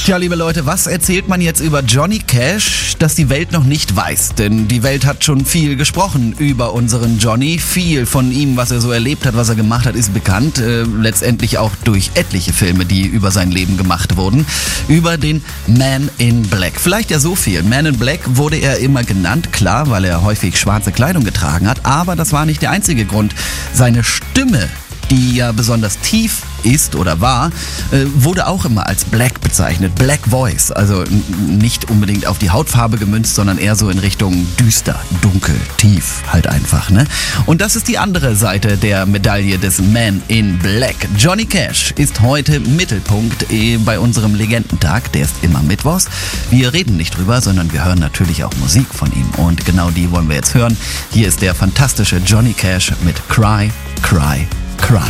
Tja, liebe Leute, was erzählt man jetzt über Johnny Cash, das die Welt noch nicht weiß? Denn die Welt hat schon viel gesprochen über unseren Johnny. Viel von ihm, was er so erlebt hat, was er gemacht hat, ist bekannt. Letztendlich auch durch etliche Filme, die über sein Leben gemacht wurden. Über den Man in Black. Vielleicht ja so viel. Man in Black wurde er immer genannt, klar, weil er häufig schwarze Kleidung getragen hat. Aber das war nicht der einzige Grund. Seine Stimme, die ja besonders tief ist oder war, wurde auch immer als Black bezeichnet. Black Voice, also nicht unbedingt auf die Hautfarbe gemünzt, sondern eher so in Richtung düster, dunkel, tief halt einfach, ne? Und das ist die andere Seite der Medaille des Man in Black. Johnny Cash ist heute Mittelpunkt bei unserem Legendentag, der ist immer mittwochs. Wir reden nicht drüber, sondern wir hören natürlich auch Musik von ihm und genau die wollen wir jetzt hören. Hier ist der fantastische Johnny Cash mit Cry, Cry, Cry.